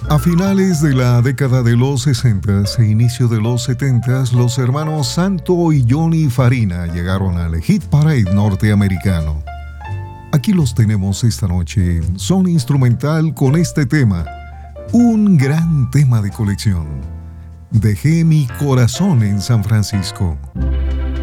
A finales de la década de los 60 e inicio de los 70, los hermanos Santo y Johnny Farina llegaron al Hit Parade norteamericano. Aquí los tenemos esta noche, son instrumental con este tema, un gran tema de colección. Dejé mi corazón en San Francisco.